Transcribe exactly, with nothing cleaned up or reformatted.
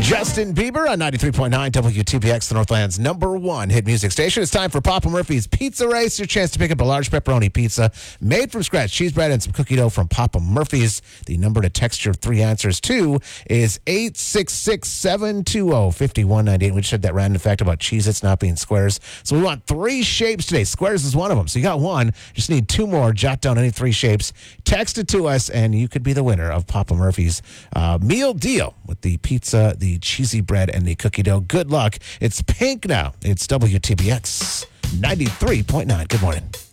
Justin Bieber on ninety-three point nine W T B X, the Northland's number one hit music station. It's time for Papa Murphy's Pizza Race. Your chance to pick up a large pepperoni pizza made from scratch, cheese bread, and some cookie dough from Papa Murphy's. The number to text your three answers to is eight six six, seven two zero, five one nine eight. We just had that random fact about Cheez-Its not being squares. So we want three shapes today. Squares is one of them. So you got one. Just need two more. Jot down any three shapes. Text it to us, and you could be the winner of Papa Murphy's uh, meal deal with the pizza, the cheesy bread, and the cookie dough. Good luck. It's pink now. It's W T B X ninety-three point nine. Good morning.